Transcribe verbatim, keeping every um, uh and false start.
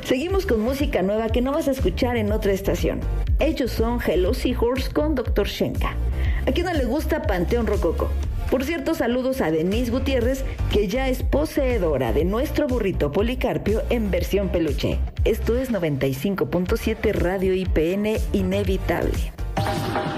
Seguimos con música nueva que no vas a escuchar en otra estación. Ellos son Hello Seahorse con doctor Shenka. ¿A quién no le gusta Panteón Rococó? Por cierto, saludos a Denise Gutiérrez, que ya es poseedora de nuestro burrito Policarpio en versión peluche. Esto es noventa y cinco punto siete Radio I P N Inevitable.